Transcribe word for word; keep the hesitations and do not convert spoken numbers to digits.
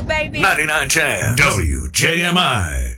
baby. ninety-nine point ten W J M I.